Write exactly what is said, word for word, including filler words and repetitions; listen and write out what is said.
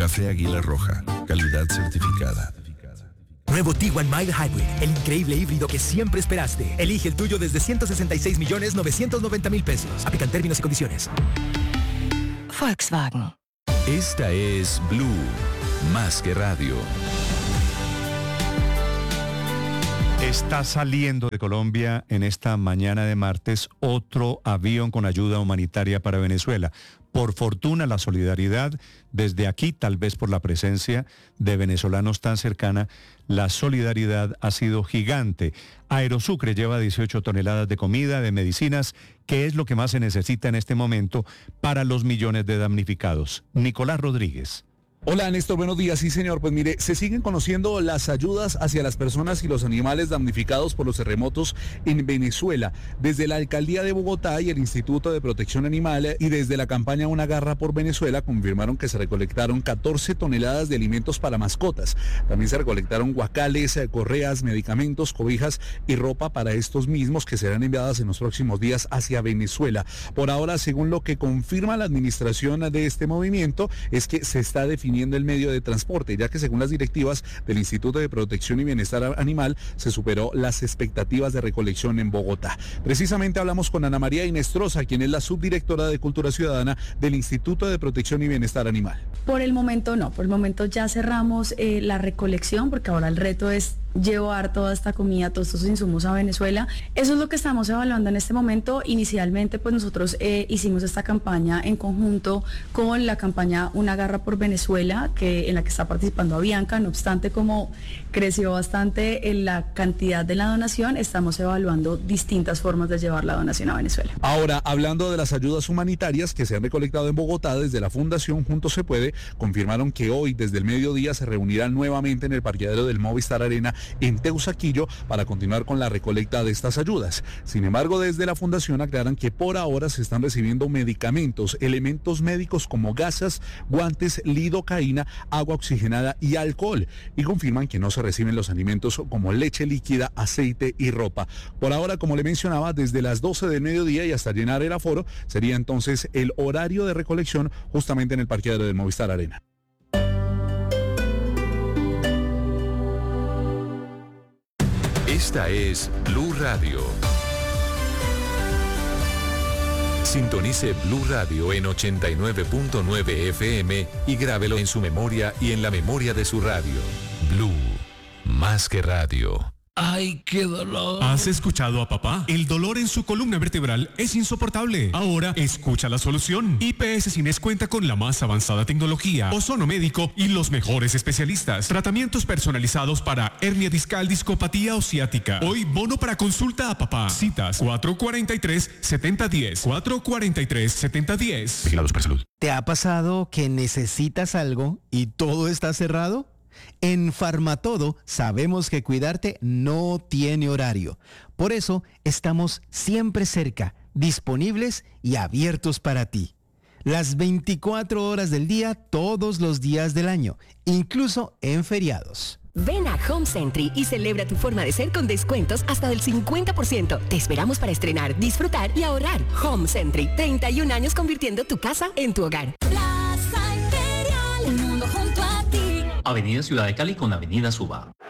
Café Águila Roja, calidad certificada. Nuevo Tiguan Mile Hybrid, el increíble híbrido que siempre esperaste. Elige el tuyo desde ciento sesenta y seis millones novecientos noventa mil pesos. Aplican términos y condiciones. Volkswagen. Esta es Blue, más que radio. Está saliendo de Colombia en esta mañana de martes otro avión con ayuda humanitaria para Venezuela. Por fortuna, la solidaridad desde aquí, tal vez por la presencia de venezolanos tan cercana, la solidaridad ha sido gigante. Aerosucre lleva dieciocho toneladas de comida, de medicinas, que es lo que más se necesita en este momento para los millones de damnificados. Nicolás Rodríguez. Hola Néstor, buenos días. Sí señor, pues mire, se siguen conociendo las ayudas hacia las personas y los animales damnificados por los terremotos en Venezuela. Desde la Alcaldía de Bogotá y el Instituto de Protección Animal y desde la campaña Una Garra por Venezuela confirmaron que se recolectaron catorce toneladas de alimentos para mascotas. También se recolectaron guacales, correas, medicamentos, cobijas y ropa para estos mismos que serán enviadas en los próximos días hacia Venezuela. Por ahora, según lo que confirma la administración de este movimiento, es que se está definiendo el medio de transporte, ya que según las directivas del Instituto de Protección y Bienestar Animal se superó las expectativas de recolección en Bogotá. Precisamente hablamos con Ana María Inestrosa, quien es la subdirectora de Cultura Ciudadana del Instituto de Protección y Bienestar Animal. Por el momento no, por el momento ya cerramos eh, la recolección, porque ahora el reto es llevar toda esta comida, todos estos insumos a Venezuela. Eso es lo que estamos evaluando en este momento. Inicialmente, pues nosotros eh, hicimos esta campaña en conjunto con la campaña Una Garra por Venezuela, que en la que está participando Avianca. No obstante, como creció bastante en la cantidad de la donación, estamos evaluando distintas formas de llevar la donación a Venezuela. Ahora, hablando de las ayudas humanitarias que se han recolectado en Bogotá, desde la Fundación Juntos Se Puede, confirmaron que hoy, desde el mediodía, se reunirán nuevamente en el parqueadero del Movistar Arena en Teusaquillo para continuar con la recolecta de estas ayudas. Sin embargo, desde la fundación aclaran que por ahora se están recibiendo medicamentos, elementos médicos como gasas, guantes, lidocaína, agua oxigenada y alcohol, y confirman que no se reciben los alimentos como leche líquida, aceite y ropa. Por ahora, como le mencionaba, desde las doce del mediodía y hasta llenar el aforo sería entonces el horario de recolección justamente en el parqueadero del Movistar Arena. Esta es Blue Radio. Sintonice Blue Radio en ochenta y nueve punto nueve F M y grábelo en su memoria y en la memoria de su radio. Blue, más que radio. ¡Ay, qué dolor! ¿Has escuchado a papá? El dolor en su columna vertebral es insoportable. Ahora, escucha la solución. I P S Cines cuenta con la más avanzada tecnología, ozono médico y los mejores especialistas. Tratamientos personalizados para hernia discal, discopatía o ciática. Hoy, bono para consulta a papá. Citas cuatro cuatro tres, siete cero uno cero. cuatro cuatro tres, siete cero uno cero. Vigilados por salud. ¿Te ha pasado que necesitas algo y todo está cerrado? En Farmatodo sabemos que cuidarte no tiene horario. Por eso estamos siempre cerca, disponibles y abiertos para ti. Las veinticuatro horas del día, todos los días del año, incluso en feriados. Ven a Home Sentry y celebra tu forma de ser con descuentos hasta del cincuenta por ciento. Te esperamos para estrenar, disfrutar y ahorrar. Home Sentry, treinta y un años convirtiendo tu casa en tu hogar. Plaza Imperial, el mundo junto a ti. Avenida Ciudad de Cali con Avenida Suba.